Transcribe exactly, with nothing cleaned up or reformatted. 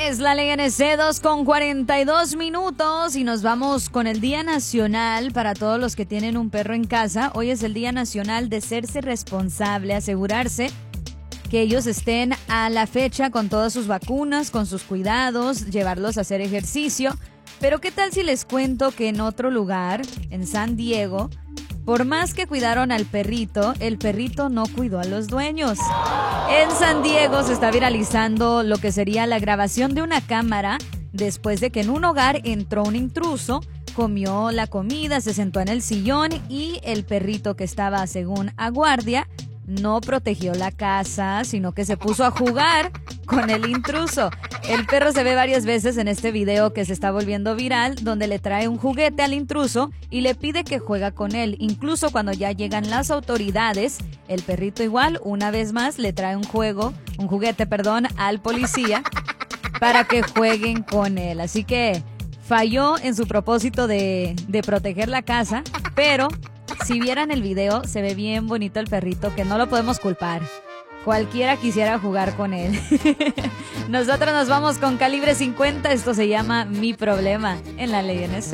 Es la ley N C dos con cuarenta y dos minutos y nos vamos con el Día Nacional para todos los que tienen un perro en casa. Hoy es el Día Nacional de serse responsable, asegurarse que ellos estén a la fecha con todas sus vacunas, con sus cuidados, llevarlos a hacer ejercicio. Pero ¿qué tal si les cuento que en otro lugar, en San Diego, por más que cuidaron al perrito, el perrito no cuidó a los dueños? En San Diego se está viralizando lo que sería la grabación de una cámara después de que en un hogar entró un intruso, comió la comida, se sentó en el sillón y el perrito que estaba según a guardia no protegió la casa, sino que se puso a jugar con el intruso. El perro se ve varias veces en este video que se está volviendo viral, donde le trae un juguete al intruso y le pide que juega con él. Incluso cuando ya llegan las autoridades, el perrito igual, una vez más, le trae un juego, un juguete, perdón, al policía para que jueguen con él. Así que falló en su propósito de, de proteger la casa, pero si vieran el video, se ve bien bonito el perrito, que no lo podemos culpar. Cualquiera quisiera jugar con él. Nosotros nos vamos con Calibre cincuenta. Esto se llama Mi Problema en la ley N C.